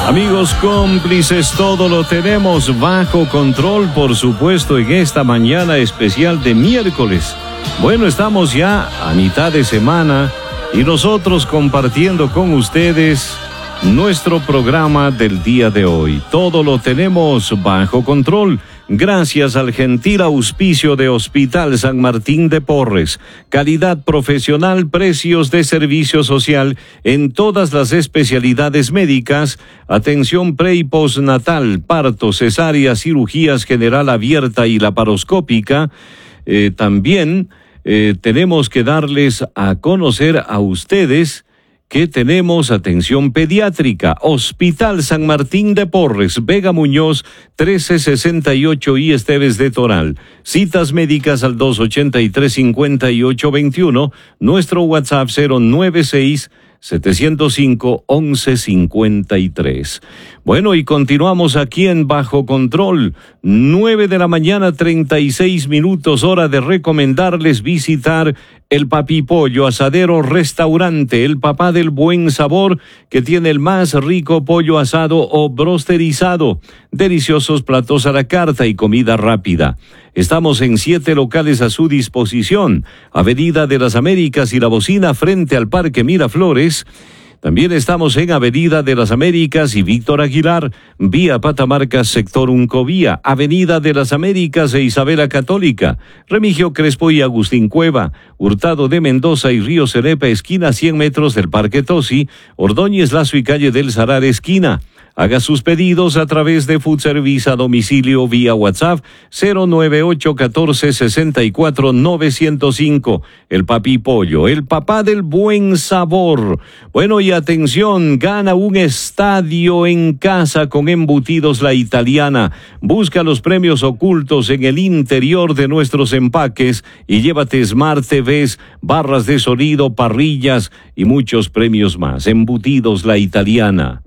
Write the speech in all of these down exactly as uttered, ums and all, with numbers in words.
Amigos cómplices, todo lo tenemos bajo control, por supuesto, en esta mañana especial de miércoles. Bueno, estamos ya a mitad de semana y nosotros compartiendo con ustedes nuestro programa del día de hoy. Todo lo tenemos bajo control, gracias al gentil auspicio de Hospital San Martín de Porres. Calidad profesional, precios de servicio social en todas las especialidades médicas, atención pre y postnatal, parto, cesárea, cirugías general abierta y laparoscópica. Eh, también eh, tenemos que darles a conocer a ustedes que tenemos atención pediátrica. Hospital San Martín de Porres, Vega Muñoz, trece sesenta y ocho y Esteves de Toral. Citas médicas al dos ochenta y tres, cincuenta y ocho veintiuno. Nuestro WhatsApp cero nueve seis, setecientos cinco, once cincuenta y tres. Bueno, y continuamos aquí en Bajo Control. Nueve de la mañana, treinta y seis minutos, hora de recomendarles visitar el Papi Pollo Asadero Restaurante, el papá del buen sabor, que tiene el más rico pollo asado o brosterizado, deliciosos platos a la carta y comida rápida. Estamos en siete locales a su disposición: Avenida de las Américas y La Bocina, frente al Parque Miraflores. También estamos en Avenida de las Américas y Víctor Aguilar, vía Patamarcas, sector Uncovía, Avenida de las Américas e Isabela Católica, Remigio Crespo y Agustín Cueva, Hurtado de Mendoza y Río Cerepa, esquina cien metros del Parque Tosi, Ordóñez Lazo y calle del Salar, esquina. Haga sus pedidos a través de Food Service a domicilio vía WhatsApp cero nueve ocho uno cuatro, seis cuatro nueve cero cinco. El Papi Pollo, el papá del buen sabor. Bueno, y atención, gana un estadio en casa con Embutidos La Italiana. Busca los premios ocultos en el interior de nuestros empaques y llévate Smart T Vs, barras de sonido, parrillas y muchos premios más. Embutidos La Italiana.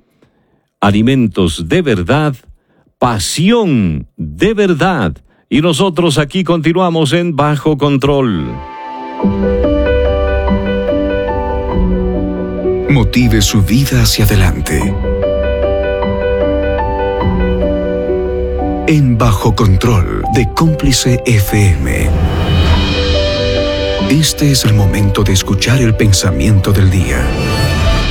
Alimentos de verdad, pasión de verdad. Y nosotros aquí continuamos en Bajo Control. Motive su vida hacia adelante. En Bajo Control de Cómplice F M. Este es el momento de escuchar el pensamiento del día.